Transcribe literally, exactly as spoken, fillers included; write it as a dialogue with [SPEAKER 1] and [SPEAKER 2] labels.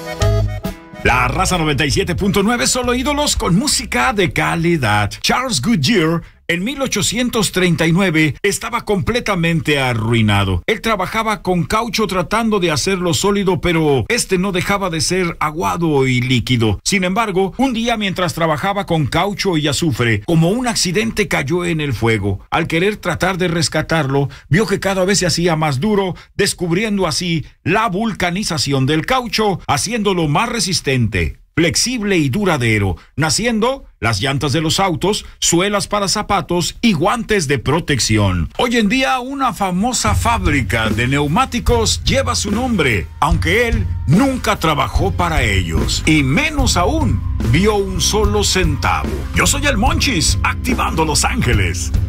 [SPEAKER 1] La Raza noventa y siete punto nueve, solo ídolos con música de calidad. Charles Goodyear, en mil ochocientos treinta y nueve, estaba completamente arruinado. Él trabajaba con caucho tratando de hacerlo sólido, pero este no dejaba de ser aguado y líquido. Sin embargo, un día mientras trabajaba con caucho y azufre, como un accidente cayó en el fuego. Al querer tratar de rescatarlo, vio que cada vez se hacía más duro, descubriendo así la vulcanización del caucho, haciéndolo más resistente, flexible y duradero, naciendo las llantas de los autos, suelas para zapatos y guantes de protección. Hoy en día, una famosa fábrica de neumáticos lleva su nombre, aunque él nunca trabajó para ellos, y menos aún vio un solo centavo. Yo soy el Monchis, activando Los Ángeles.